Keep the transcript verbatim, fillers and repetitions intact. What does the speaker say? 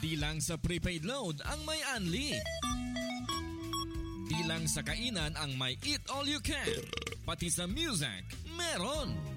Di lang sa prepaid load ang may unli. Di lang sa kainan ang may eat all you can. Pati sa music, meron.